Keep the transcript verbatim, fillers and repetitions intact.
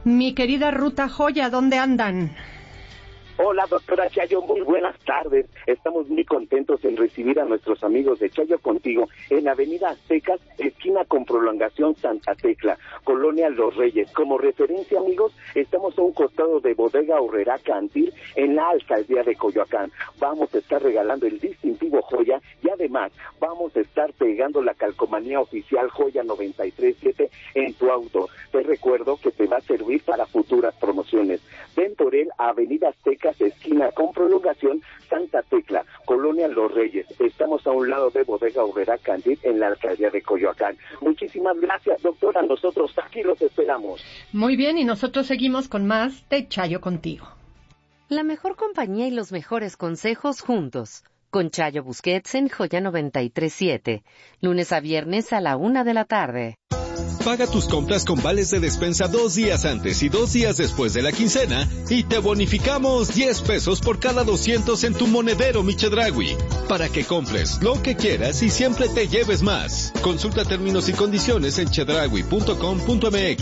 Mi querida Ruta Joya, ¿dónde andan? Hola, doctora Chayo, muy buenas tardes. Estamos muy contentos en recibir a nuestros amigos de Chayo Contigo en Avenida Aztecas, esquina con prolongación Santa Tecla, Colonia Los Reyes. Como referencia, amigos, estamos a un costado de Bodega Aurrerá Cantil en la alcaldía de Coyoacán. Vamos a estar regalando el distintivo Joya y además vamos a estar pegando la calcomanía oficial Joya noventa y tres siete en tu auto. Te recuerdo que te va a servir para futuras promociones. Ven por él a Avenida Aztecas, esquina con prolongación Santa Tecla, Colonia Los Reyes. Estamos a un lado de Bodega Aurrerá Cantil en la alcaldía de Coyoacán. Muchísimas gracias, doctora. Nosotros aquí los esperamos. Muy bien, y nosotros seguimos con más de Chayo Contigo. La mejor compañía y los mejores consejos juntos. Con Chayo Busquets en Joya noventa y tres siete. Lunes a viernes a la una de la tarde. Paga tus compras con vales de despensa dos días antes y dos días después de la quincena y te bonificamos diez pesos por cada doscientos en tu monedero Mi Chedraui, para que compres lo que quieras y siempre te lleves más. Consulta términos y condiciones en chedraui punto com punto m x.